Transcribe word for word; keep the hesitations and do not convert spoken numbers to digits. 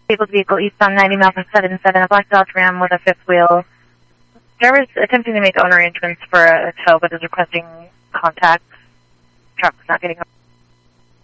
Disabled vehicle eastbound ninety miles per seven seven, a black Dodge Ram with a fifth wheel. Driver is attempting to make own arrangements for a tow, but is requesting contact. Truck is not getting home.